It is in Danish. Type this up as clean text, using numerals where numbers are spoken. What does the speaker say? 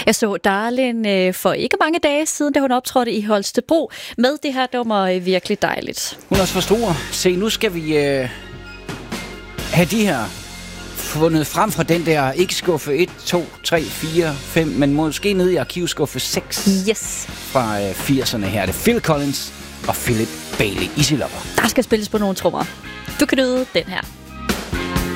Jeg så Darlin for ikke mange dage siden, da hun optrådte i Holstebro med det her nummer virkelig dejligt. Hun er også for stor. Se, nu skal vi have de her fundet frem fra den der, ikke skuffe 1, 2, 3, 4, 5, men måske ned i arkivskuffe 6. Yes. Fra 80'erne her. Det er Phil Collins og Philip Bailey. Easy Lover. Der skal spilles på nogle trommer. Du kan nyde den her.